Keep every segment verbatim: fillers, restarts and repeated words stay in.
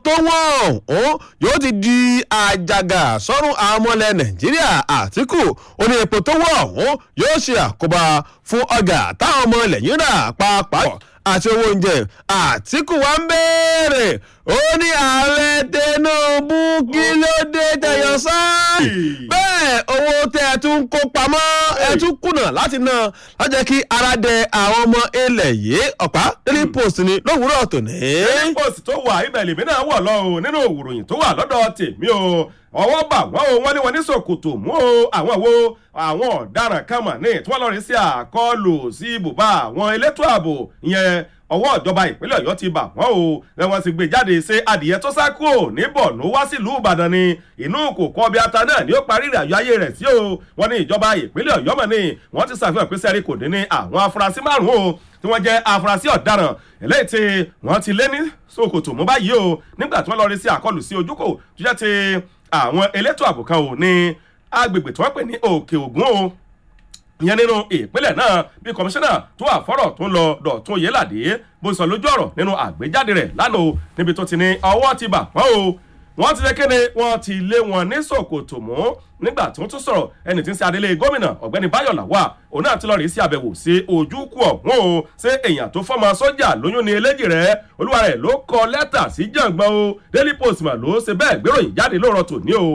tó wọ́n ọ̀hún yóò ti di àjàgà sọ́run àwọn ọmọ ilẹ̀ nàìjíríà. àtìkù ó ní epo tó wọ́n ọ̀hún yóò ṣe àkóbá fún ọjà táwọn ọmọ ilẹ̀ yìí rà pàápàá àti owó oúnjẹ. àtìkù wa ń béèrè ó ní ààrẹ tinubu kí ló dé tẹ̀yọ̀ sáà bẹ́ẹ̀ owó tẹ́ ẹ tún kó pamọ́ ẹ tún kùnà láti ná lájẹ́ kí ara dẹ àwọn ọmọ ilẹ̀ yìí. ọ̀pá daily post ni lówùúrọ̀ tòní. daily post tó wà ibẹ̀ lèmi náà wọ̀ lọ o nínú òwúròyìn tó wà lọ́dọ̀ tèmi o ọwọ́ bà wọ́n o wọ́n ní wọ́n ní sòkòtò mú o àwọn wo àwọn ọ̀daràn kan mà ní tí wọ́n lọ rí sí àkọlù sí ibùba àwọn elétò ààbò ìyẹn ọwọ́ ìjọba ìpínlẹ̀ ọ̀yọ́ ti bà wọ́n o wọ́n ti gbé jáde ṣe adìyẹ tó sá kúrò ní bọ̀nú wá sílùú ìbàdàn ni inú kòkó ọbẹ̀ ata náà ni ó parí ìrìnàjò ayé rẹ̀ sí o wọ́n ní ìjọba ìpínlẹ̀ ọ̀yọ́ mọ̀ ni wọ́n ti ṣàfihàn pé sẹ́rí kò dín ní àwọn afurasí márùn-ún o tí wọ́n jẹ́ afurasí ọ̀daràn eléyìí tí wọ́n ti lé ní sòkòtò mú báyìí o nígbà tí wọ́n lọ rí sí àkọlù sí ojúkò tó jẹ́ ti àwọn elétò ààbò kan ò ní agbègbè tí wọ́n pè ní òkè ògùn o ìyẹn nínú ìpínlẹ̀ náà bí kọmíṣánná tó àfọ́rọ̀ tó ń lọ dọ̀tún oyèládé bó sọ lójú ọ̀rọ̀ nínú àgbéjáde rẹ̀ lánàá o níbi tó ti ní ọwọ́ ti bà wọ́n o wọ́n ti lékéde wọ́n ti lé wọn ní sòkòtò mú nígbà tí wọ́n tún sọ̀rọ̀ ẹni tí ń ṣe adelé gómìnà ọ̀gbẹ́ni báyọ̀ làwà òun náà ti lọ rí sí àbẹ̀wò sí ojúkù ọ̀hún o ṣé èèyàn tó fọ́mọ sójà lóyún ní eléjì rẹ̀ olúwa rẹ̀ ló kọ lẹ́tà sí jàǹgbọ́n o daily post mà ló ṣe bẹ́ẹ̀ gbéròyìn jáde lóòrọ̀ tòní o.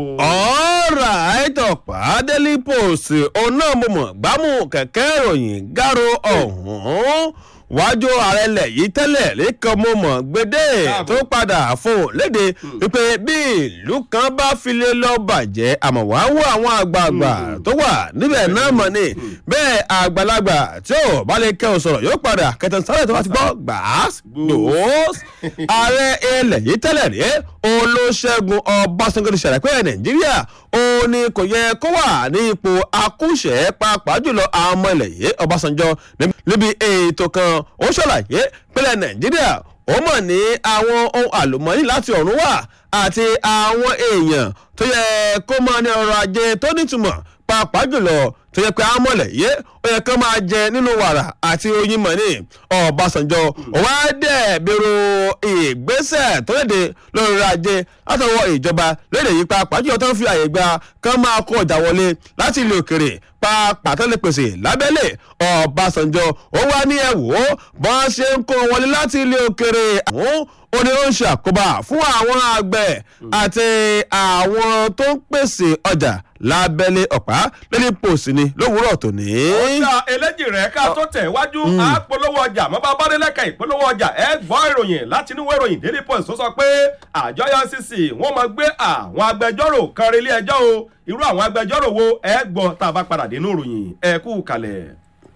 ọ̀rọ̀ àìtọ̀pá daily post òun náà mo mọ̀ gbámú kẹ̀kẹ́ ìròyìn gáró ọ̀hún wájú ààrẹ ilẹ̀ yìí tẹ́lẹ̀ lẹ́kàn mo mọ̀ gbédè tó padà fún un léde wípé bí ìlú kan bá file lọ bàjẹ́ àmọ́ wàá wọ àwọn àgbààgbà tó wà níbẹ̀ náà mọ̀ ni bẹ́ẹ̀ àgbàlagbà tí ò bá lè kẹ́ ò sọ̀rọ̀ yóò padà kẹtàn sáré tó bá ti gbọ́ gbàás gbòós. ààrẹ ilẹ̀ yìí tẹ́lẹ̀ rí olóṣègùn ọbásanjọ́ ti ṣàlàyé pé nàìjíríà ó ní kò yẹ kó wà ní ipò akúṣẹ̀ pàápàá jùlọ àwọn ọmọ ilẹ̀ yìí ọbásanjọ́ níbi ètò kan ó ṣàlàyé pínlẹ̀ nàìjíríà ó mọ̀ ní àwọn ohun àlùmọ́ọ́nì láti ọ̀run wà àti àwọn èèyàn tó yẹ kó máa ní ọrọ̀ ajé tó nítumọ̀ pàápàá jùlọ tó yẹ pé àmọ̀lẹ̀ yé ó yẹ kó máa jẹ nínú wàrà àti oyin mọ̀nì ọ̀básànjọ́ òun á dẹ̀ bẹ̀rù ìgbésẹ̀ tó léde lórí ajé látọwọ́ ìjọba léde yìí pàápàá jùlọ tó ń fi àyè gba kán máa kó ọjà wọlé láti ilé òkèrè pàápàá tó lè pèsè lábẹ́lẹ̀ ọ̀básànjọ́ ó wá ní ẹ̀wò bọ́n ṣe ń kó wọlé láti ilé òkèrè àwọn ó ní ó ń ṣàkóbá fún àwọn àgbẹ̀ àti àwọn tó ń pèsè ọjà lábẹ́lé ọ̀pá lórí pòsì ni lówùúrọ̀ tòní. ọjà eléjì rẹ̀ ká tó tẹ̀ wájú àpolówó ọjà mọ́ bá bá dé lẹ́ka ìpolówó ọjà ẹ gbọ́ ìròyìn láti inú ìròyìn daily post tó sọ pé àjọ E F C C wọ́n máa gbé àwọn agbẹjọ́rò kan relé ẹjọ́ o irú àwọn agbẹjọ́rò wo ẹ gbọ́ tá a bá padà dé inú ìròyìn ẹ kú kalẹ̀.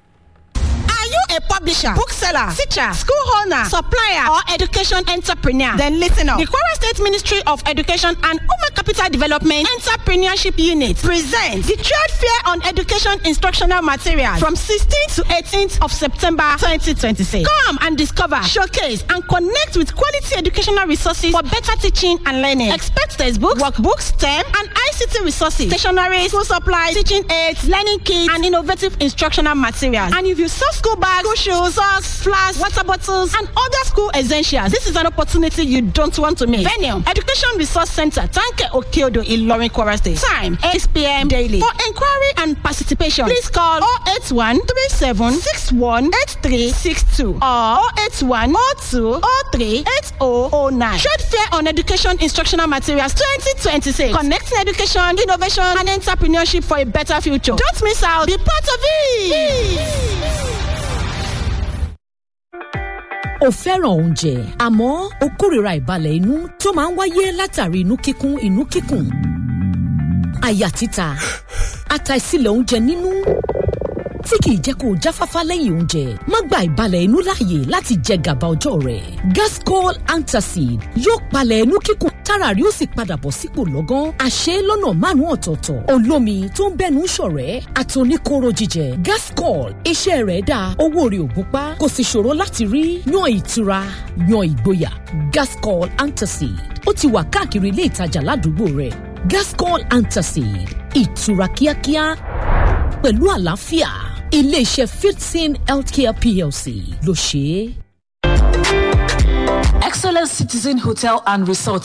Are you a publisher, bookseller, teacher, school owner, supplier, or education entrepreneur? Then listen up. The Kwara State Ministry of Education and Human Capital Development Entrepreneurship Unit presents the Trade Fair on Education Instructional Materials from sixteenth to eighteenth of September twenty twenty-six. Come and discover, showcase, and connect with quality educational resources for better teaching and learning. Expect textbooks, workbooks, STEM, and I C T resources, stationery, school supplies, teaching aids, learning kits, and innovative instructional materials. And if you sell school bags, school shoes, socks, flasks, water bottles, and other school essentials, this is an opportunity you don't want to miss. Venue, Education Resource Center, Tanke Okeodo, Ilorin, Kwara State. Time, eight p.m. daily. For inquiry and participation, please call oh eight one, three seven six one, eight three six two or oh eight one, oh two, oh three, eight oh oh nine. Trade Fair on Education Instructional Materials twenty twenty-six. Connecting education, innovation, and entrepreneurship for a better future. Don't miss out. Be part of it. O fẹ́ràn oúnjẹ àmọ́ o kórìíra ìbalẹ̀ inú tó máa ń wáyé látàrí inú kíkún inú kíkùn àyà títa àtàìsílẹ̀ oúnjẹ nínú tí kìí jẹ́ kó o jáfáfá lẹ́yìn oúnjẹ má gba ìbalẹ̀ inú láàyè láti jẹ gàba ọjọ́ rẹ̀. Gascol Antacid yóò palẹ̀ inú kíkùn tára rí ó sì padà bọ̀ sípò lọ́gán. àṣẹ lọ́nà márùn-ún ọ̀tọ̀ọ̀tọ̀ olómi tó ń bẹ́nu ṣọ̀rẹ́ àtòníkóró jíjẹ. Gascol iṣẹ́ rẹ̀ dáa owó rẹ̀ ò gúnpá kò sì ṣòro láti rí. yan ìtura yan ìgboyà. Gascol Antacid ó ti wà káàkiri ilé ìtajà ládùúgbò rẹ̀. Gascol Antacid ìtura kíákíá pẹ̀lú àlàáfíà ilé-iṣẹ́ Fitsin Healthcare P L C ló ṣe é. Excellent Citizen Hotel and Resort